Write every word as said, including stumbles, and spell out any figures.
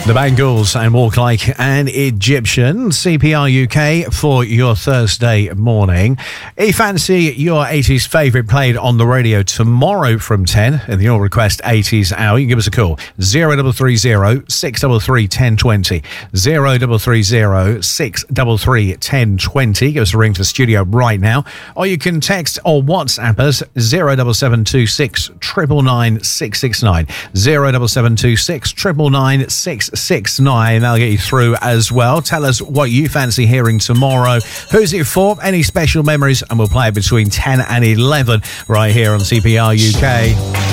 The Bangles and Walk Like an Egyptian. C P R U K for your Thursday morning. If you fancy your eighties favourite played on the radio tomorrow from ten in the All Request eighties hour, you can give us a call. zero three three zero, six three three, one zero two zero. zero three three zero, six three three, one zero two zero. Give us a ring to the studio right now. Or you can text or WhatsApp us zero seven seven two six, nine nine nine, six six nine. zero seven seven two six, nine nine nine, six six nine. That'll get you through as well. Tell us what you fancy hearing tomorrow. Who's it for? Any special memories? And we'll play it between ten and eleven right here on C P R U K.